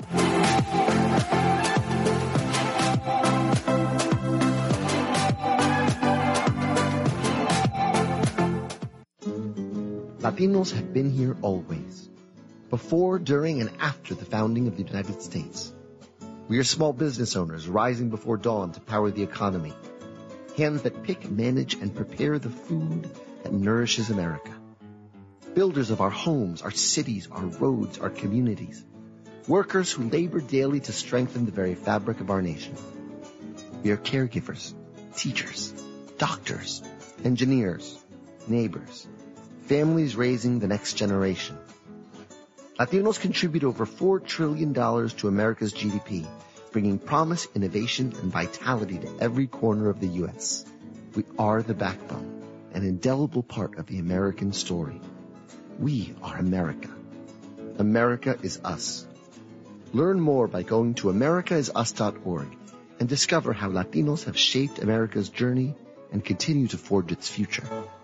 S18: Latinos have been here always, before, during, and after the founding of the United States. We are small business owners rising before dawn to power the economy, hands that pick, manage, and prepare the food that nourishes America. Builders of our homes, our cities, our roads, our communities. Workers who labor daily to strengthen the very fabric of our nation. We are caregivers, teachers, doctors, engineers, neighbors, families raising the next generation. Latinos contribute over four trillion dollars to America's G D P, bringing promise, innovation, and vitality to every corner of the U S. We are the backbone, an indelible part of the American story. We are America. America is us. Learn more by going to america is us dot org and discover how Latinos have shaped America's journey and continue to forge its future.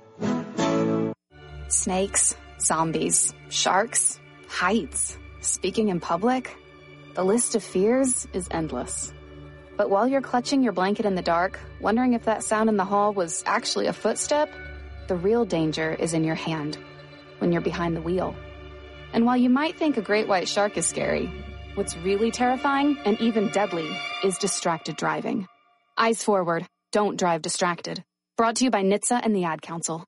S19: Snakes, zombies, sharks, heights, speaking in public. The list of fears is endless. But while you're clutching your blanket in the dark, wondering if that sound in the hall was actually a footstep, the real danger is in your hand, when you're behind the wheel. And while you might think a great white shark is scary, what's really terrifying and even deadly is distracted driving. Eyes forward, don't drive distracted. Brought to you by N H T S A and the Ad Council.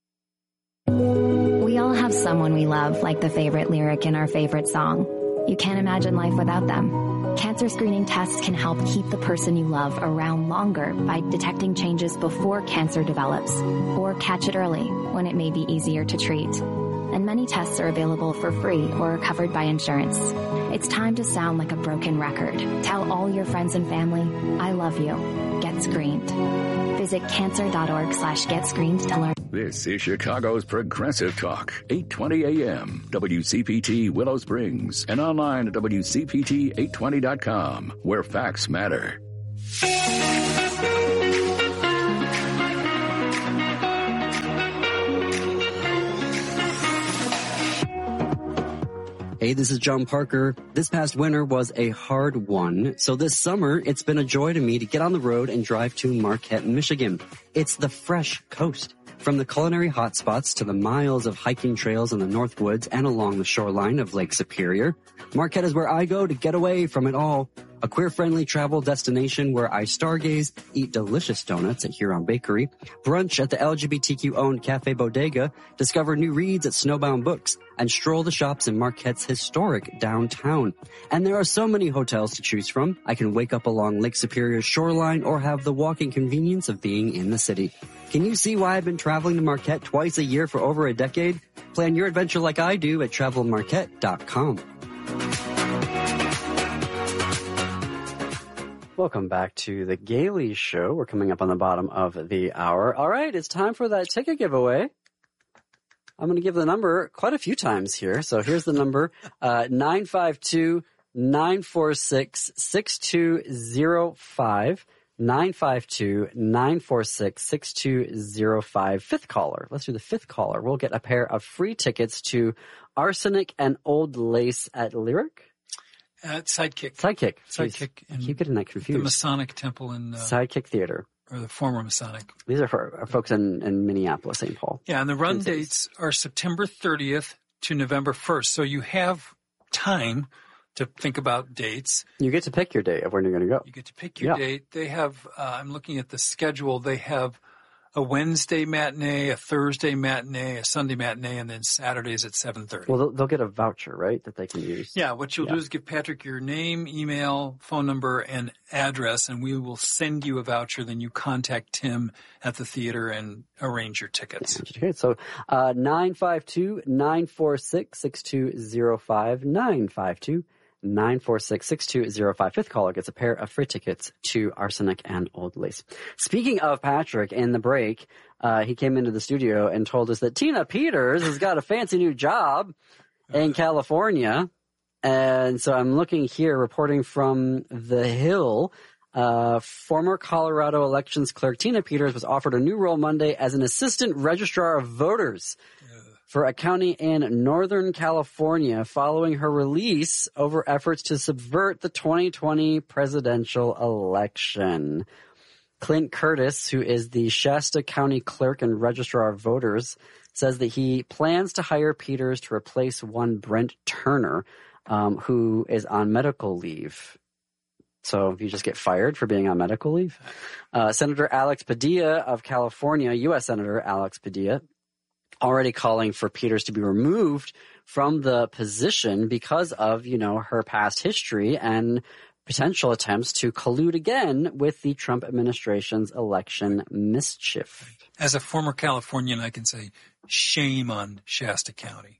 S6: We all have someone we love, like the favorite lyric in our favorite song. You can't imagine life without them. Cancer screening tests can help keep the person you love around longer by detecting changes before cancer develops, or catch it early when it may be easier to treat. And many tests are available for free or covered by insurance. It's time to sound like a broken record. Tell all your friends and family, I love you. Get screened. Visit cancer.org slash get screened to learn.
S2: This is Chicago's Progressive Talk, eight twenty A M, W C P T Willow Springs, and online at W C P T eight twenty dot com, where facts matter.
S16: Hey, this is John Parker. This past winter was a hard one, so this summer it's been a joy to me to get on the road and drive to Marquette, Michigan. It's the fresh coast. From the culinary hotspots to the miles of hiking trails in the North Woods and along the shoreline of Lake Superior, Marquette is where I go to get away from it all. A queer-friendly travel destination where I stargaze, eat delicious donuts at Huron Bakery, brunch at the L G B T Q-owned Cafe Bodega, discover new reads at Snowbound Books, and stroll the shops in Marquette's historic downtown. And there are so many hotels to choose from. I can wake up along Lake Superior's shoreline or have the walking convenience of being in the city. Can you see why I've been traveling to Marquette twice a year for over a decade? Plan your adventure like I do at travel marquette dot com. Welcome back to the Gailey Show. We're coming up on the bottom of the hour. All right, it's time for that ticket giveaway. I'm going to give the number quite a few times here. So here's the number, uh, nine five two, nine four six, six two zero five, nine five two, nine four six, six two zero five. Fifth caller. Let's do the fifth caller. We'll get a pair of free tickets to Arsenic and Old Lace at Lyric.
S17: Uh, Sidekick.
S16: Sidekick.
S17: Sidekick.
S16: I keep getting that confused.
S17: The Masonic Temple in... Uh,
S16: Sidekick Theater.
S17: Or the former Masonic.
S16: These are for are folks in, in Minneapolis, Saint Paul.
S17: Yeah, and the run
S16: Tuesdays.
S17: dates are September thirtieth to November first. So you have time to think about dates.
S16: You get to pick your date of when you're going to go.
S17: You get to pick your
S16: yeah.
S17: date. They have, uh, I'm looking at the schedule, they have a Wednesday matinee, a Thursday matinee, a Sunday matinee, and then Saturdays at seven thirty.
S16: Well, they'll, they'll get a voucher, right, that they can use?
S17: Yeah, what you'll
S16: yeah.
S17: do is give Patrick your name, email, phone number, and address, and we will send you a voucher. Then you contact Tim at the theater and arrange your tickets.
S16: Okay, so uh, nine five two, nine four six, six two zero five, nine five two, nine four six, six two zero five. Fifth caller gets a pair of free tickets to Arsenic and Old Lace. Speaking of Patrick, in the break, uh, he came into the studio and told us that Tina Peters has got a fancy new job in California. And so I'm looking here, reporting from The Hill. Uh, former Colorado elections clerk Tina Peters was offered a new role Monday as an assistant registrar of voters for a county in Northern California following her release over efforts to subvert the twenty twenty presidential election. Clint Curtis, who is the Shasta County clerk and registrar of voters, says that he plans to hire Peters to replace one Brent Turner, um, who is on medical leave. So you just get fired for being on medical leave. Uh, Senator Alex Padilla of California, U S Senator Alex Padilla, already calling for Peters to be removed from the position because of, you know, her past history and potential attempts to collude again with the Trump administration's election mischief.
S17: As a former Californian, I can say shame on Shasta County.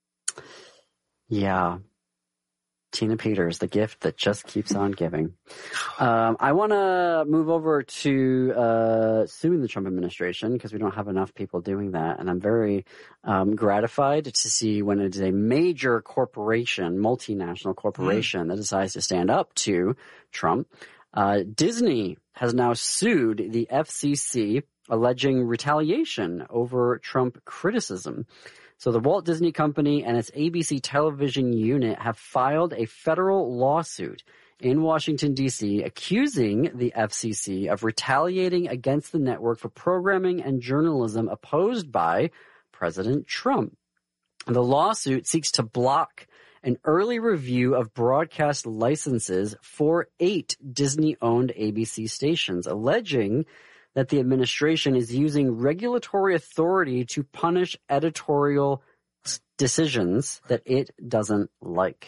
S16: Yeah. Tina Peters, the gift that just keeps on giving. Um, I want to move over to uh, suing the Trump administration because we don't have enough people doing that. And I'm very um, gratified to see when it is a major corporation, multinational corporation mm. that decides to stand up to Trump. Uh, Disney has now sued the F C C alleging retaliation over Trump criticism. So the Walt Disney Company and its A B C television unit have filed a federal lawsuit in Washington, D C, accusing the F C C of retaliating against the network for programming and journalism opposed by President Trump. The lawsuit seeks to block an early review of broadcast licenses for eight Disney-owned A B C stations, alleging that the administration is using regulatory authority to punish editorial decisions that it doesn't like.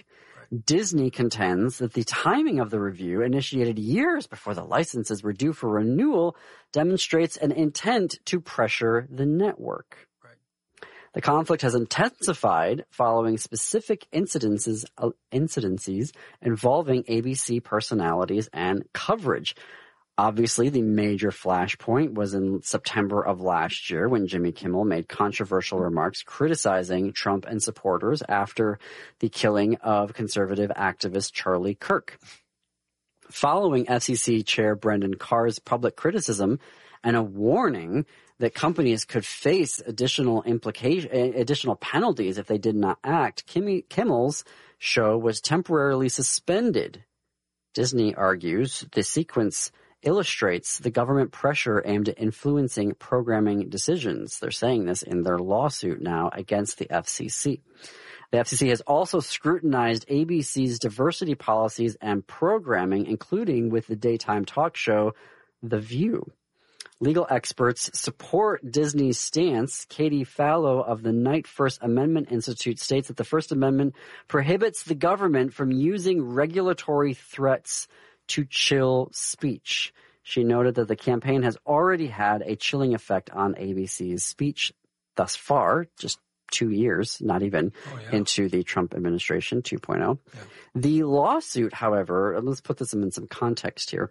S16: Disney contends that the timing of the review, initiated years before the licenses were due for renewal, demonstrates an intent to pressure the network. The conflict has intensified following specific incidences, uh, incidences involving A B C personalities and coverage. Obviously, the major flashpoint was in September of last year when Jimmy Kimmel made controversial remarks criticizing Trump and supporters after the killing of conservative activist Charlie Kirk. Following F C C Chair Brendan Carr's public criticism and a warning that companies could face additional implication, additional penalties if they did not act, Kimmy, Kimmel's show was temporarily suspended. Disney argues the sequence illustrates the government pressure aimed at influencing programming decisions. They're saying this in their lawsuit now against the F C C. The F C C has also scrutinized A B C's diversity policies and programming, including with the daytime talk show The View. Legal experts support Disney's stance. Katie Fallow of the Knight First Amendment Institute states that the First Amendment prohibits the government from using regulatory threats to chill speech. She noted that the campaign has already had a chilling effect on A B C's speech thus far, just two years, not even, oh, yeah. into the Trump administration two point oh. Yeah. The lawsuit, however, let's put this in some context here,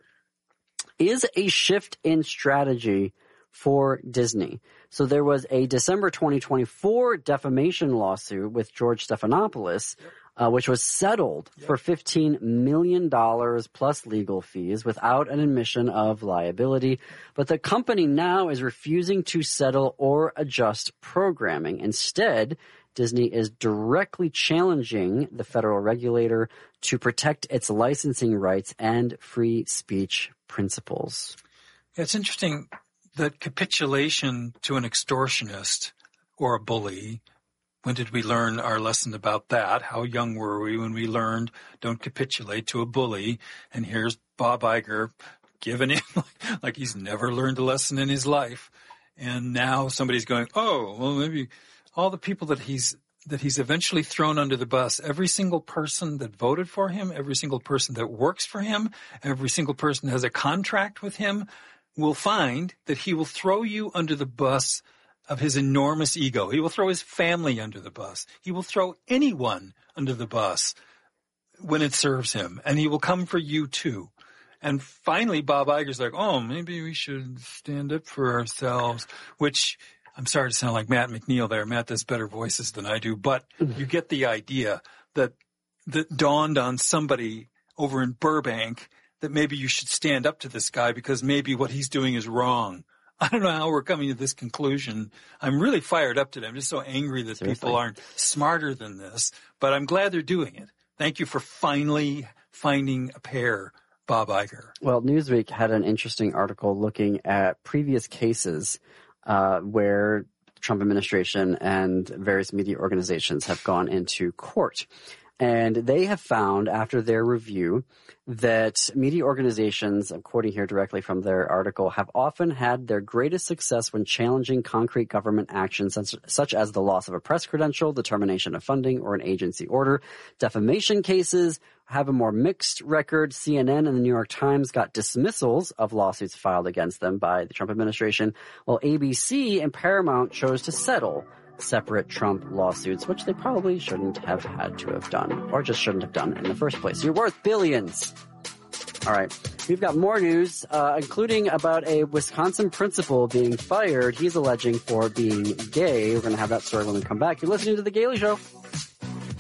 S16: is a shift in strategy for Disney. So there was a December twenty twenty-four defamation lawsuit with George Stephanopoulos, yep. uh, which was settled yep. for fifteen million dollars plus legal fees without an admission of liability. But the company now is refusing to settle or adjust programming. Instead, Disney is directly challenging the federal regulator to protect its licensing rights and free speech principles.
S17: It's interesting that capitulation to an extortionist or a bully, when did we learn our lesson about that? How young were we when we learned don't capitulate to a bully? And here's Bob Iger giving in like, like he's never learned a lesson in his life. And now somebody's going, oh, well, maybe all the people that he's that he's eventually thrown under the bus, every single person that voted for him, every single person that works for him, every single person that has a contract with him, will find that he will throw you under the bus of his enormous ego. He will throw his family under the bus. He will throw anyone under the bus when it serves him, and he will come for you too. And finally, Bob Iger's like, oh, maybe we should stand up for ourselves, which I'm sorry to sound like Matt McNeil there. Matt does better voices than I do, but you get the idea that that dawned on somebody over in Burbank that maybe you should stand up to this guy because maybe what he's doing is wrong. I don't know how we're coming to this conclusion. I'm really fired up today. I'm just so angry that Seriously. people aren't smarter than this, but I'm glad they're doing it. Thank you for finally finding a pair, Bob Iger.
S16: Well, Newsweek had an interesting article looking at previous cases Uh, where the Trump administration and various media organizations have gone into court. And they have found, after their review, that media organizations, I'm quoting here directly from their article, have often had their greatest success when challenging concrete government actions such, such as the loss of a press credential, the termination of funding, or an agency order. Defamation cases have a more mixed record. C N N and the New York Times got dismissals of lawsuits filed against them by the Trump administration, while A B C and Paramount chose to settle separate Trump lawsuits, which they probably shouldn't have had to have done, or just shouldn't have done in the first place. You're worth billions. All right. We've got more news, uh, including about a Wisconsin principal being fired. He's alleging for being gay. We're going to have that story when we come back. You're listening to The Gailey Show.